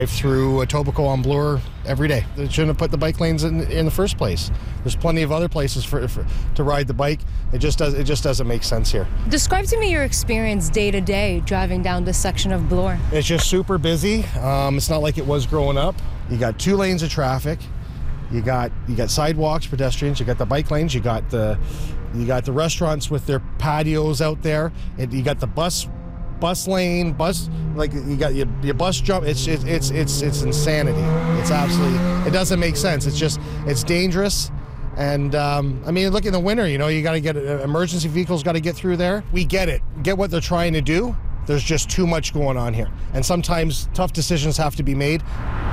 Through Etobicoke on Bloor every day. They shouldn't have put the bike lanes in the first place. There's plenty of other places to ride the bike. It just doesn't make sense here. Describe to me your experience day to day driving down this section of Bloor. It's just super busy. It's not like it was growing up. You got 2 lanes of traffic. You got sidewalks, pedestrians. You got the bike lanes. You got the restaurants with their patios out there. And you got the bus lane, like you got your bus jump. It's insanity. It's absolutely, it doesn't make sense. It's dangerous. And look, in the winter, you got to get emergency vehicles, got to get through there. We get it. Get what they're trying to do. There's just too much going on here. And sometimes tough decisions have to be made.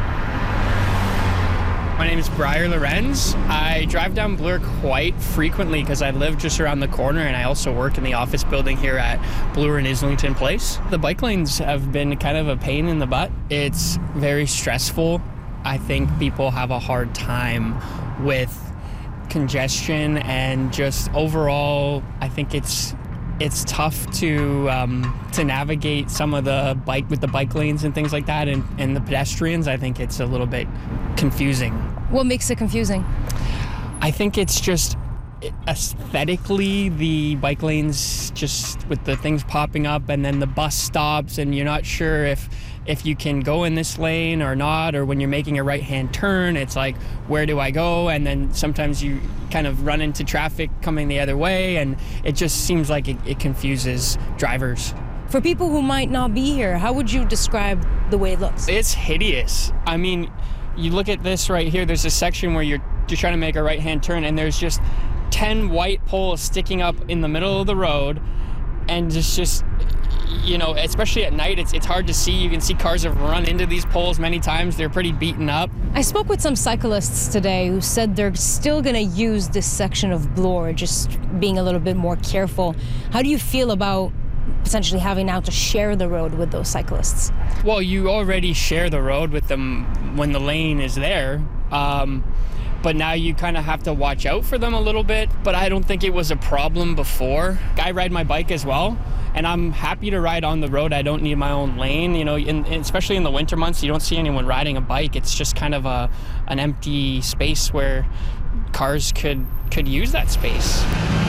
My name is Briar Lorenz. I drive down Bloor quite frequently because I live just around the corner, and I also work in the office building here at Bloor and Islington Place. The bike lanes have been kind of a pain in the butt. It's very stressful. I think people have a hard time with congestion, and just overall, I think it's tough to navigate some of the bike lanes and things like that, and the pedestrians. I think it's a little bit confusing. What makes it confusing? I think it's just aesthetically, the bike lanes, just with the things popping up, and then the bus stops, and you're not sure if you can go in this lane or not, or when you're making a right-hand turn, it's like, where do I go? And then sometimes you kind of run into traffic coming the other way, and it just seems like it confuses drivers. For people who might not be here, how would you describe the way it looks? It's hideous. I mean, you look at this right here, there's a section where you're trying to make a right-hand turn, and there's just 10 white poles sticking up in the middle of the road, and just especially at night, it's hard to see. You can see cars have run into these poles many times. They're pretty beaten up. I spoke with some cyclists today who said they're still going to use this section of Bloor, just being a little bit more careful. How do you feel about potentially having now to share the road with those cyclists? Well, you already share the road with them when the lane is there. But now you kind of have to watch out for them a little bit. But I don't think it was a problem before. I ride my bike as well, and I'm happy to ride on the road. I don't need my own lane. Especially in the winter months, you don't see anyone riding a bike. It's just kind of an empty space where cars could use that space.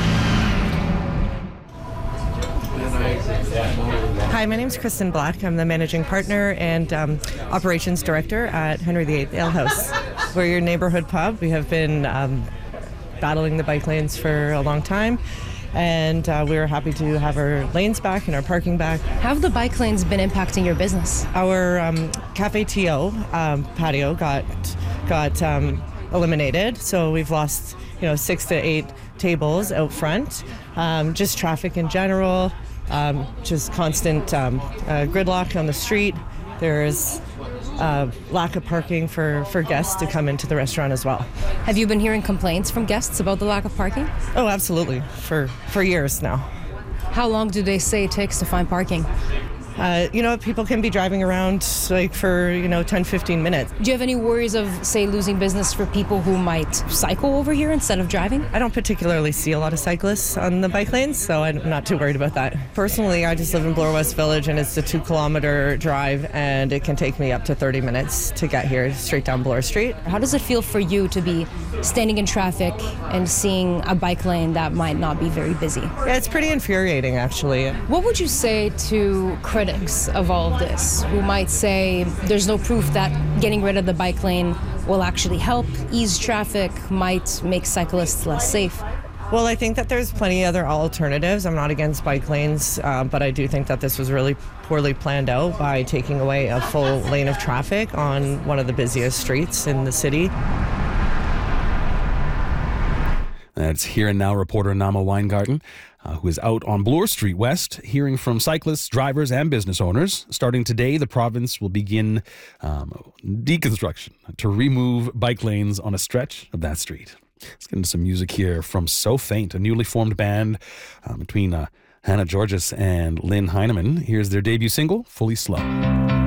Hi, my name is Kristen Black. I'm the managing partner and operations director at Henry VIII Ale House. We're your neighborhood pub. We have been battling the bike lanes for a long time, and we're happy to have our lanes back and our parking back. How have the bike lanes been impacting your business? Our Cafe TO patio got eliminated, so we've lost 6 to 8 tables out front. Just traffic in general. Just constant gridlock on the street. There's lack of parking for guests to come into the restaurant as well. Have you been hearing complaints from guests about the lack of parking? Oh, absolutely. For years now. How long do they say it takes to find parking? People can be driving around for 10, 15 minutes. Do you have any worries of, say, losing business for people who might cycle over here instead of driving? I don't particularly see a lot of cyclists on the bike lanes, so I'm not too worried about that. Personally, I just live in Bloor West Village, and it's a 2-kilometer drive, and it can take me up to 30 minutes to get here straight down Bloor Street. How does it feel for you to be standing in traffic and seeing a bike lane that might not be very busy? Yeah, it's pretty infuriating, actually. What would you say to critics of all of this who might say there's no proof that getting rid of the bike lane will actually help ease traffic, might make cyclists less safe? Well, I think that there's plenty of other alternatives. I'm not against bike lanes, but I do think that this was really poorly planned out by taking away a full lane of traffic on one of the busiest streets in the city. That's Here and Now reporter Nama Weingarten, who is out on Bloor Street West, hearing from cyclists, drivers, and business owners. Starting today, the province will begin deconstruction to remove bike lanes on a stretch of that street. Let's get into some music here from So Faint, a newly formed band between Hannah Georges and Lynn Heineman. Here's their debut single, Fully Slow.